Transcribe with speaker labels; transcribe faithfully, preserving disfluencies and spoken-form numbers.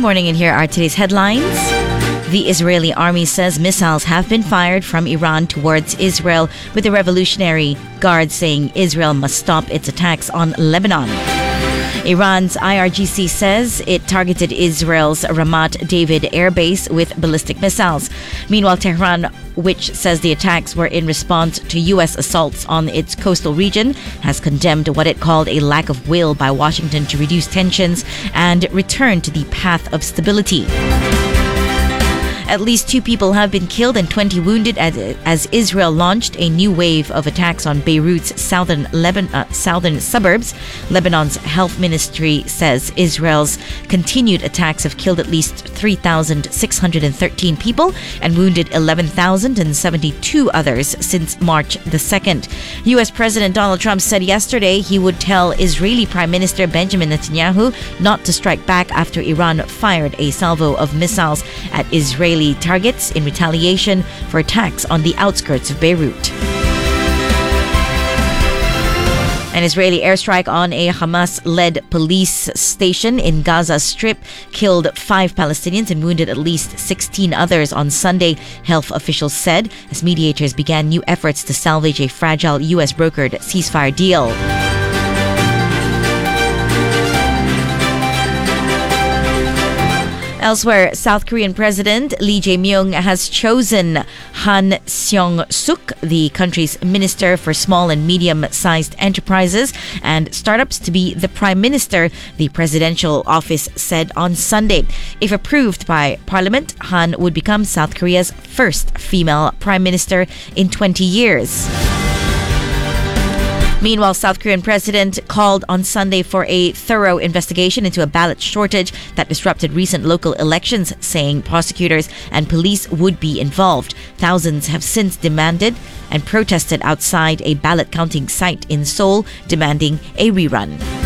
Speaker 1: morning, and here are today's headlines. The Israeli army says missiles have been fired from Iran towards Israel, with the Revolutionary Guard saying Israel must stop its attacks on Lebanon. Iran's I R G C says it targeted Israel's Ramat David air base with ballistic missiles. Meanwhile, Tehran, which says the attacks were in response to U S assaults on its coastal region, has condemned what it called a lack of will by Washington to reduce tensions and return to the path of stability. At least two people have been killed and twenty wounded as, as Israel launched a new wave of attacks on Beirut's southern Lebanon, uh, southern suburbs. Lebanon's health ministry says Israel's continued attacks have killed at least three thousand six hundred thirteen people and wounded eleven thousand seventy-two others since March the second. U S President Donald Trump said yesterday he would tell Israeli Prime Minister Benjamin Netanyahu not to strike back after Iran fired a salvo of missiles at Israeli targets in retaliation for attacks on the outskirts of Beirut. An Israeli airstrike on a Hamas-led police station in Gaza Strip killed five Palestinians and wounded at least sixteen others on Sunday, health officials said, as mediators began new efforts to salvage a fragile U S-brokered ceasefire deal. Elsewhere, South Korean President Lee Jae-myung has chosen Han Seong-suk, the country's Minister for Small and Medium-Sized Enterprises and Startups, to be the Prime Minister, the presidential office said on Sunday. If approved by Parliament, Han would become South Korea's first female Prime Minister in twenty years. Meanwhile, South Korean president called on Sunday for a thorough investigation into a ballot shortage that disrupted recent local elections, saying prosecutors and police would be involved. Thousands have since demanded and protested outside a ballot counting site in Seoul, demanding a rerun.